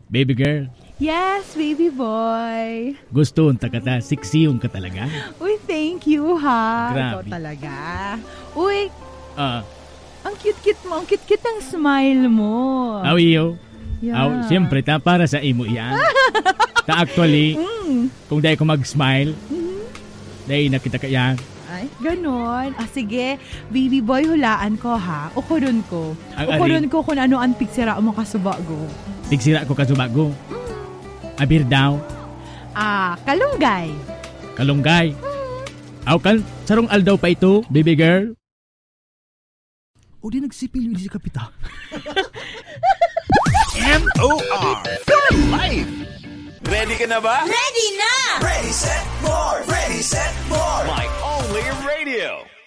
Baby girl, Yes, baby boy. gusto unta ka ta, siksiyong ka talaga. Uy, thank you ha. Grabe. Ikaw talaga. Uy, Ah, ang cute-cute mo. Ang cute-cute ang smile mo. awiyo. Yeah. Siyempre ta, para sa imo yan. Ta actually, kung dahil ko mag-smile, dahil nakita ka yan. Ay, ganon. Sige, baby boy, hulaan ko ha. Ukuron ko. Ang Ukuron ko kung ano ang pigsira mo kasubago. Tigsira ko kasubago. Abir daw, Kalunggay. kalunggay. Aw kan, sarong aldaw pa ito, baby girl. O di nagsipil yun si Kapita. M.O.R. Good life! Ready ka na ba? Ready na! Ready, set, more! Ready, set, more! My only radio!